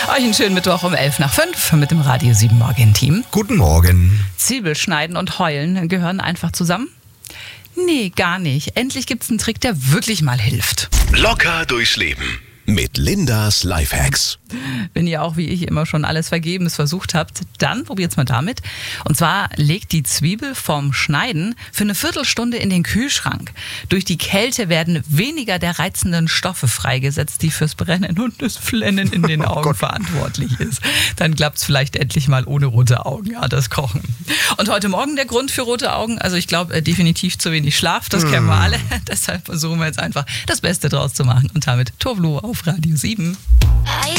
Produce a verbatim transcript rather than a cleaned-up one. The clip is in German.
Euch einen schönen Mittwoch um elf nach fünf mit dem Radio sieben Morgen-Team. Guten Morgen. Zwiebel schneiden und heulen gehören einfach zusammen? Nee, gar nicht. Endlich gibt's einen Trick, der wirklich mal hilft. Locker durchs Leben mit Lindas Lifehacks. Wenn ihr auch wie ich immer schon alles Vergebenes versucht habt, dann probiert's mal damit. Und zwar legt die Zwiebel vorm Schneiden für eine Viertelstunde in den Kühlschrank. Durch die Kälte werden weniger der reizenden Stoffe freigesetzt, die fürs Brennen und das Flennen in den Augen oh verantwortlich ist. Dann klappt's vielleicht endlich mal ohne rote Augen, ja, das Kochen. Und heute Morgen der Grund für rote Augen, also ich glaube äh, definitiv zu wenig Schlaf, das kennen wir alle. Deshalb versuchen wir jetzt einfach das Beste draus zu machen. Und damit Tovlo auf Radio sieben.